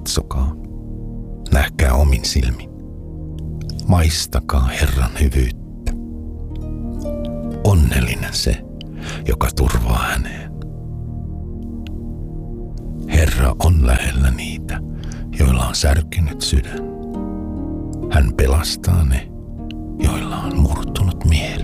Katsokaa, nähkää omin silmin. Maistakaa Herran hyvyyttä. Onnellinen se, joka turvaa häneen. Herra on lähellä niitä, joilla on särkynyt sydän. Hän pelastaa ne, joilla on murtunut mieli.